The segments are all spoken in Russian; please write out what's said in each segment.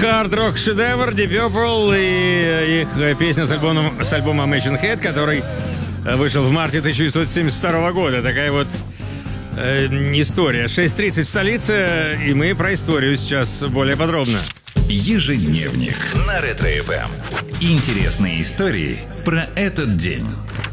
Хард-рок шедевр Deep Purple и их песня с альбома Machine Head, который вышел в марте 1972 года. Такая вот история. 6:30 в столице, и мы про историю сейчас более подробно. Ежедневник на Ретро-ФМ. Интересные истории про этот день.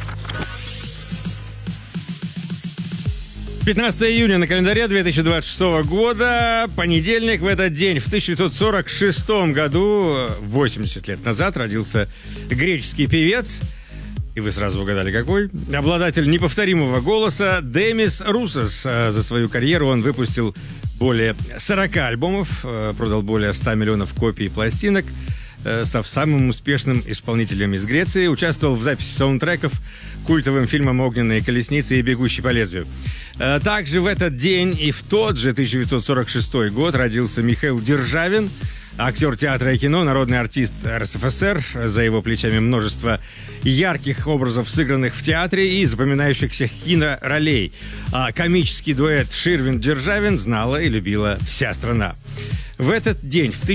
15 июня на календаре 2026 года, понедельник. В этот день, в 1946 году, 80 лет назад, родился греческий певец, и вы сразу угадали какой, обладатель неповторимого голоса Демис Русос. За свою карьеру он выпустил более 40 альбомов, продал более 100 миллионов копий пластинок, став самым успешным исполнителем из Греции, участвовал в записи саундтреков культовым фильмам «Огненные колесницы» и «Бегущий по лезвию». Также в этот день и в тот же 1946 год родился Михаил Державин, актер театра и кино, народный артист РСФСР. За его плечами множество ярких образов, сыгранных в театре и запоминающихся киноролей. А комический дуэт Ширвин-Державин знала и любила вся страна. В этот день, в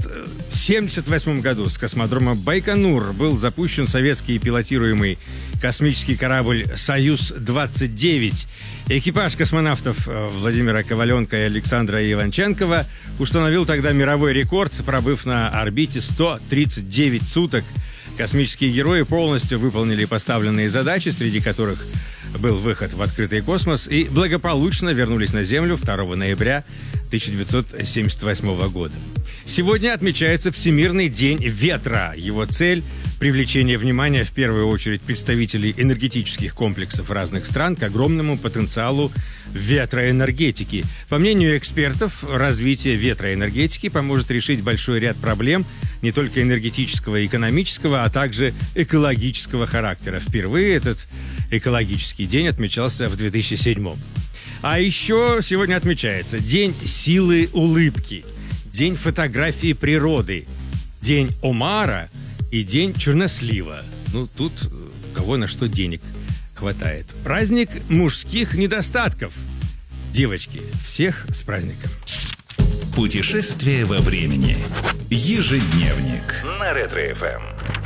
1978 году, с космодрома Байконур был запущен советский пилотируемый космический корабль «Союз-29». Экипаж космонавтов Владимира Коваленко и Александра Иванченкова установил тогда мировой рекорд, пробыв на орбите 139 суток. Космические герои полностью выполнили поставленные задачи, среди которых был выход в открытый космос, и благополучно вернулись на Землю 2 ноября 1978 года. Сегодня отмечается Всемирный день ветра. Его цель – привлечение внимания в первую очередь представителей энергетических комплексов разных стран к огромному потенциалу ветроэнергетики. По мнению экспертов, развитие ветроэнергетики поможет решить большой ряд проблем не только энергетического и экономического, а также экологического характера. Впервые этот экологический день отмечался в 2007. А еще сегодня отмечается День силы улыбки, День фотографии природы, День омара и День чернослива. Ну, тут кого на что денег хватает. Праздник мужских недостатков. Девочки, всех с праздником. Путешествие во времени. Ежедневник на Ретро-ФМ.